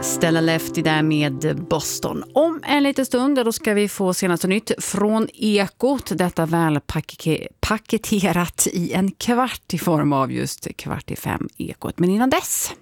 Stella Lefty där med Boston. Om en liten stund då ska vi få senaste nytt från Ekot. Detta väl paketerat i en kvart i form av just 4:45 Ekot. Men innan dess...